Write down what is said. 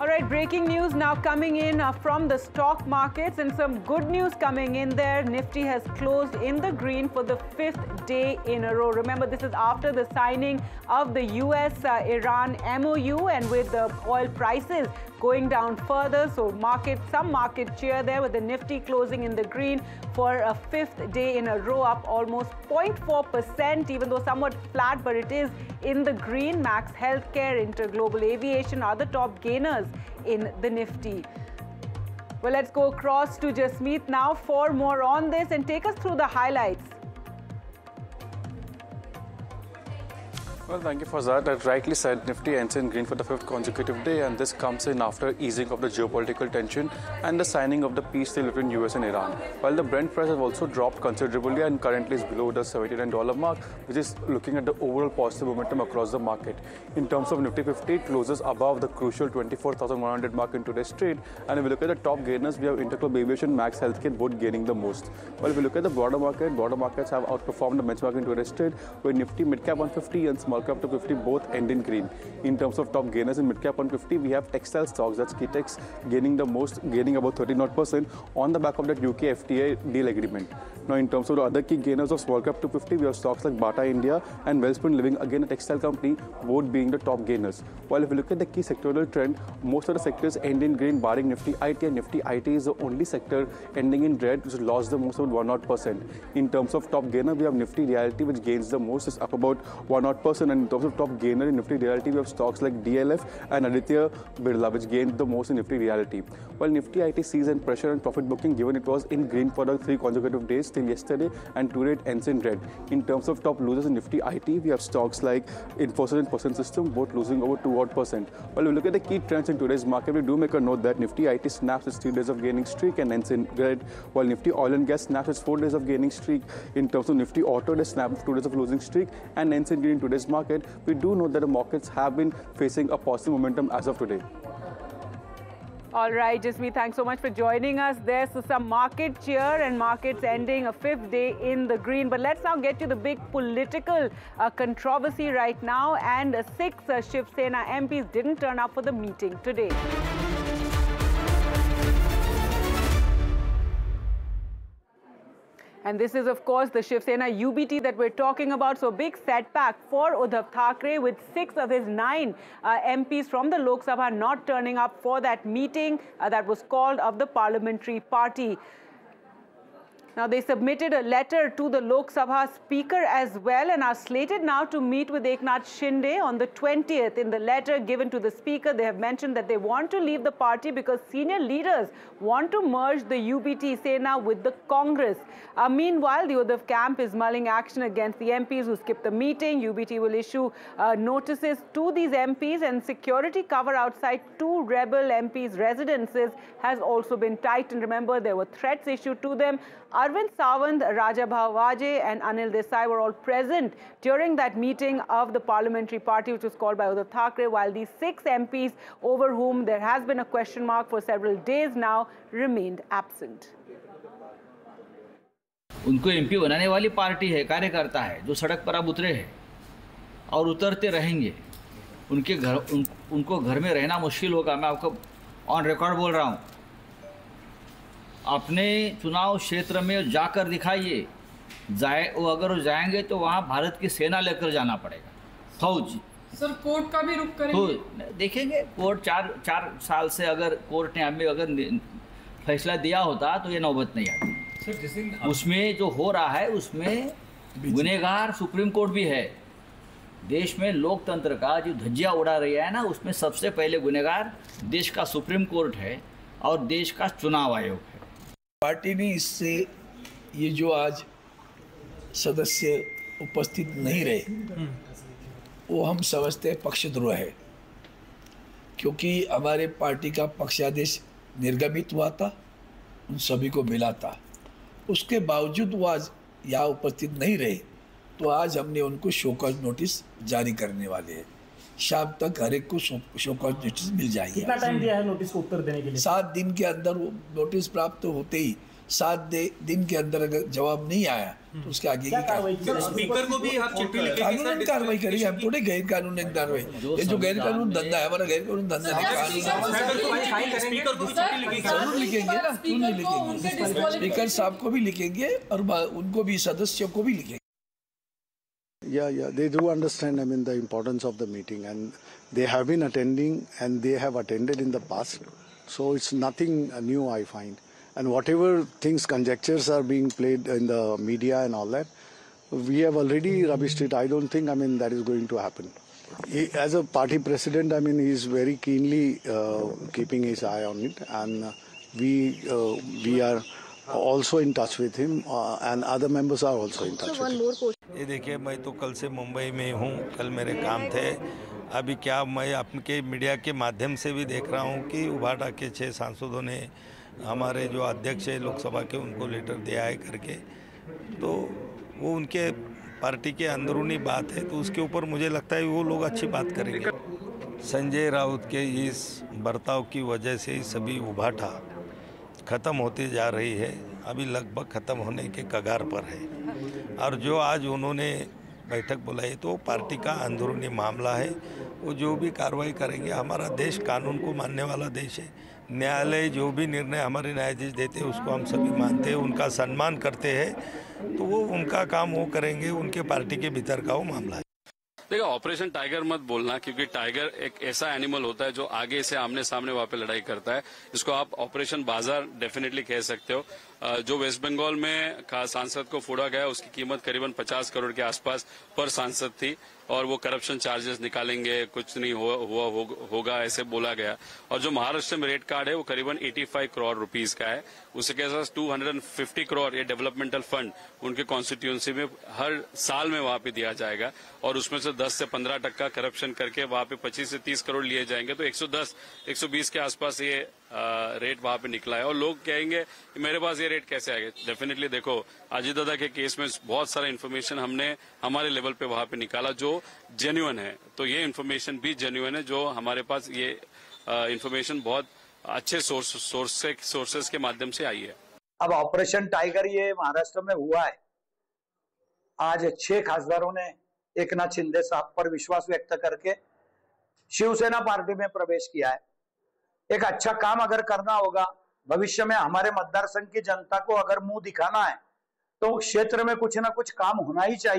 All right, breaking news now coming in from the stock markets, and some good news coming in there. Nifty has closed in the green for the 5th day in a row. Remember, this is after the signing of the US-Iran MOU, and with the oil prices going down further, so some market cheer there, with the Nifty closing in the green for a 5th day in a row, up almost 0.4%, even though somewhat flat, but it is in the green. Max Healthcare, Interglobal Aviation are the top gainers in the Nifty. Well, let's go across to Jasmeet now for more on this and take us through the highlights. Well, thank you for that. As rightly said, Nifty ends in green for the 5th consecutive day, and this comes in after easing of the geopolitical tension and the signing of the peace deal between US and Iran. While the Brent price has also dropped considerably and currently is below the $79 mark, which is looking at the overall positive momentum across the market. In terms of Nifty 50, it closes above the crucial 24,100 mark in today's trade. And if we look at the top gainers, we have Interglobe Aviation, Max Healthcare both gaining the most. While if we look at the broader markets have outperformed the benchmark in today's trade, where Nifty Midcap 150 and Small Cap 250 both end in green. In terms of top gainers in Midcap 150, we have textile stocks, that's Kitex, gaining the most, gaining about 13% on the back of that UK FTA deal agreement. Now, in terms of the other key gainers of Small Cap 250, we have stocks like Bata India and Wellspun Living, again a textile company, both being the top gainers. While if we look at the key sectoral trend, most of the sectors end in green, barring Nifty IT, and Nifty IT is the only sector ending in red, which lost the most, about 1%. In terms of top gainer, we have Nifty Realty, which gains the most, is up about 1%. And in terms of top gainer in Nifty Realty, we have stocks like DLF and Aditya Birla, which gained the most in Nifty Realty. While Nifty IT sees in pressure and profit booking, given it was in green for the 3 consecutive days till yesterday, and today it ends in red. In terms of top losers in Nifty IT, we have stocks like Infosys and Percent System, both losing over 2%. While we look at the key trends in today's market, we do make a note that Nifty IT snaps its 3 days of gaining streak and ends in red, while Nifty Oil and Gas snaps its 4 days of gaining streak. In terms of Nifty Auto, they snap 2 days of losing streak and ends in green in today's market. We do know that the markets have been facing a positive momentum as of today. All right, Jasmeet, thanks so much for joining us there. So some market cheer and markets ending a 5th day in the green. But let's now get to the big political controversy right now. And 6 Shiv Sena MPs didn't turn up for the meeting today. And this is, of course, the Shiv Sena UBT that we're talking about. So big setback for Uddhav Thackeray, with 6 of his 9 MPs from the Lok Sabha not turning up for that meeting that was called of the parliamentary party. Now, they submitted a letter to the Lok Sabha Speaker as well, and are slated now to meet with Eknath Shinde on the 20th. In the letter given to the Speaker, they have mentioned that they want to leave the party because senior leaders want to merge the UBT Sena with the Congress. Meanwhile, the Uddhav camp is mulling action against the MPs who skipped the meeting. UBT will issue notices to these MPs, and security cover outside 2 rebel MPs' residences has also been tightened. Remember, there were threats issued to them. Arvind Sawant, Raja Bhawaje and Anil Desai were all present during that meeting of the parliamentary party, which was called by Uddhav Thackeray, while these 6 MPs, over whom there has been a question mark for several days now, remained absent. उनको MP बनाने वाली party है, कार्यकर्ता है, जो सड़क पर अब उतरे हैं और उतरते रहेंगे। उनको घर में रहना मुश्किल होगा। मैं आपको ऑन रिकॉर्ड बोल रहा हूँ, अपने चुनाव क्षेत्र में जाकर दिखाइए। वो अगर वो जाएंगे तो वहाँ भारत की सेना लेकर जाना पड़ेगा, फौज। सर, कोर्ट का भी रुख करेंगे? तो देखेंगे, कोर्ट 4 साल से अगर कोर्ट ने हमें अगर फैसला दिया होता तो ये नौबत नहीं आती। उसमें जो हो रहा है उसमें गुनहगार सुप्रीम कोर्ट भी है। देश में लोकतंत्र का जो धज्जियाँ उड़ा रही है ना, उसमें सबसे पहले गुनहगार देश का सुप्रीम कोर्ट है और देश का चुनाव आयोग है। पार्टी ने इससे ये जो आज सदस्य उपस्थित नहीं रहे, वो हम समझते हैं पक्षद्रोह है, क्योंकि हमारे पार्टी का पक्षादेश निर्गमित हुआ था, उन सभी को मिला था। उसके बावजूद वो आज यहाँ उपस्थित नहीं रहे, तो आज हमने उनको शोकॉज नोटिस जारी करने वाले हैं। शाम तक हर एक को शोकॉज नोटिस मिल जाएगी। कितना टाइम दिया है नोटिस को उत्तर देने के लिए? 7 दिन के अंदर वो नोटिस प्राप्त होते ही 7 दिन के अंदर अगर जवाब नहीं आया तो उसके आगे की कार्रवाई स्पीकर को भी आप चिट्ठी लिखेंगे? कानूनी कार्रवाई करेंगे हम, थोड़े गैर कानूनी कार्रवाई। ये जो गैर कानून धंधा है हमारा, गैर कानून धंधा नहीं, स्पीकर को भी चिट्ठी लिखेंगे? जरूर लिखेंगे ना, क्यों नहीं लिखेंगे। स्पीकर साहब को भी लिखेंगे और उनको भी, सदस्यों को भी लिखेंगे। Yeah, they do understand, I mean, the importance of the meeting, and they have been attending and they have attended in the past. So it's nothing new, I find. And whatever things, conjectures are being played in the media and all that, we have already rubbished it. I don't think, I mean, that is going to happen. As a party president, I mean, he is very keenly keeping his eye on it, and we are also in touch with him, and other members are also in touch with him. ये देखिए, मैं तो कल से मुंबई में हूँ, कल मेरे काम थे। अभी क्या मैं आपके मीडिया के माध्यम से भी देख रहा हूँ कि उभाटा के 6 सांसदों ने हमारे जो अध्यक्ष है लोकसभा के, उनको लेटर दिया है करके, तो वो उनके पार्टी के अंदरूनी बात है, तो उसके ऊपर मुझे लगता है वो लोग अच्छी बात करेंगे। संजय राउत के इस बर्ताव की वजह से सभी उभाटा ख़त्म होती जा रही है, अभी लगभग ख़त्म होने के कगार पर है। और जो आज उन्होंने बैठक बुलाई तो पार्टी का अंदरूनी मामला है, वो जो भी कार्रवाई करेंगे। हमारा देश कानून को मानने वाला देश है, न्यायालय जो भी निर्णय हमारे न्यायाधीश देते हैं उसको हम सभी मानते हैं, उनका सम्मान करते हैं, तो वो उनका काम वो करेंगे, उनके पार्टी के भीतर का वो मामला है। देखो, ऑपरेशन टाइगर मत बोलना, क्योंकि टाइगर एक ऐसा एनिमल होता है जो आगे से आमने सामने वहां पे लड़ाई करता है। इसको आप ऑपरेशन बाजार डेफिनेटली कह सकते हो। जो वेस्ट बंगाल में सांसद को फोड़ा गया, उसकी कीमत करीबन 50 करोड़ के आसपास पर सांसद थी, और वो करप्शन चार्जेस निकालेंगे, कुछ नहीं होगा ऐसे बोला गया। और जो महाराष्ट्र में रेट कार्ड है वो करीबन 85 करोड़ रुपीस का है। उसके साथ 250 करोड़ ये डेवलपमेंटल फंड उनके कॉन्स्टिट्यूंसी में हर साल में वहां पे दिया जाएगा, और उसमें से 10 से 15% करप्शन करके वहां पे 25 से 30 करोड़ लिए जाएंगे। तो 110-120 के आसपास ये रेट वहां पे निकला है। और लोग कहेंगे कि मेरे पास ये रेट कैसे आ गया। डेफिनेटली देखो, अजीत दादा के केस में बहुत सारा इन्फॉर्मेशन हमने हमारे लेवल पे वहां पे निकाला जो जेन्युइन है, तो ये इन्फॉर्मेशन भी जेन्युइन है। जो हमारे पास ये इन्फॉर्मेशन बहुत अच्छे सोर्सेस के माध्यम से आई है। अब ऑपरेशन टाइगर ये महाराष्ट्र में हुआ है। आज 6 खासदारों ने एकनाथ शिंदे साहब पर विश्वास व्यक्त करके शिवसेना पार्टी में प्रवेश किया है। एक अच्छा काम अगर करना होगा, भविष्य में हमारे मतदार संघ की जनता को अगर मुंह दिखाना है, तो क्षेत्र में कुछ ना कुछ काम होना ही चाहिए।